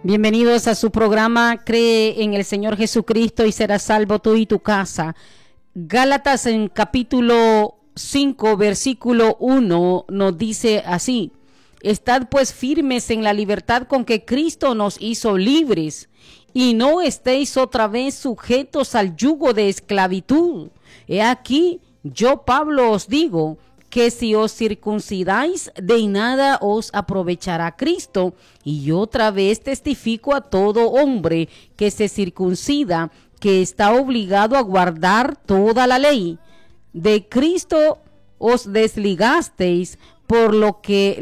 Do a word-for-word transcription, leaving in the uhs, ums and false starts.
Bienvenidos a su programa Cree en el Señor Jesucristo y serás salvo tú y tu casa. Gálatas en capítulo cinco, versículo uno nos dice así: Estad pues firmes en la libertad con que Cristo nos hizo libres, y no estéis otra vez sujetos al yugo de esclavitud. He aquí, yo Pablo os digo, que si os circuncidáis, de nada os aprovechará Cristo. Y yo otra vez testifico a todo hombre que se circuncida, que está obligado a guardar toda la ley. De Cristo os desligasteis, por lo que